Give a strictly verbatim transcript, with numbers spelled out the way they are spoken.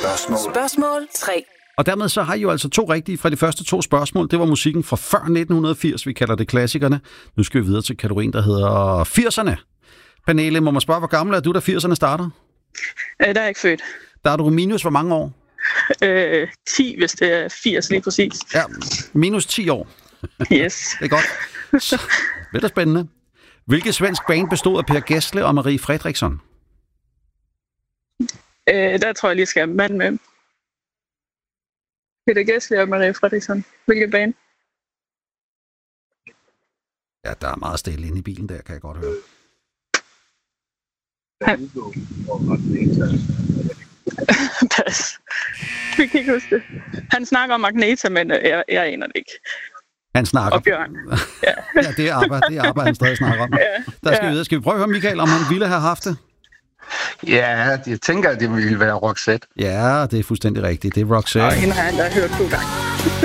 Spørgsmål. Spørgsmål tre. Og dermed så har I jo altså to rigtige fra de første to spørgsmål. Det var musikken fra før nitten firs, vi kalder det klassikerne. Nu skal vi videre til kategorien, der hedder firserne. Pernille, må man spørge, hvor gammel er du, da firserne starter? Øh, der er jeg ikke født. Der er du minus hvor mange år? Øh, ti, hvis det er firs lige præcis. Ja, minus ti år. Yes. Det er godt. Så, det er spændende. Hvilket svensk band bestod af Per Gessle og Marie Fredriksson? Øh, der tror jeg lige, skal have mand med. Peter Gessle og Marie Fredriksson. Hvilket band? Ja, der er meget stille inde i bilen der, kan jeg godt høre. Han... Pas. Vi kan ikke huske det. Han snakker om Agneta, men jeg, jeg aner det ikke. Han snakker. Og Bjørn. Ja, ja det er arbejde, det er arbejde, han stadig snakker om. Ja, der skal, ja. vi videre. Skal vi prøve at høre Michael, om han ville have haft det? Ja, jeg tænker, at det ville være Roxette. Ja, det er fuldstændig rigtigt. Det er Roxette. Og hende har jeg da hørt to gange.